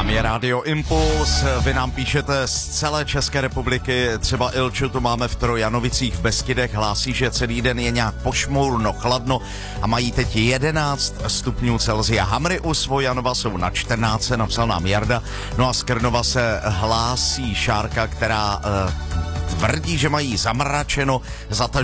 FM je Radio Impuls, vy nám píšete z celé České republiky, třeba Ilču tu máme v Trojanovicích v Beskydech, hlásí, že celý den je nějak pošmourno, chladno a mají teď 11 stupňů Celsia. Hamry u Svojanova jsou na 14, napsal nám Jarda, no a z Krnova se hlásí Šárka, která tvrdí, že mají zamračeno, zataženo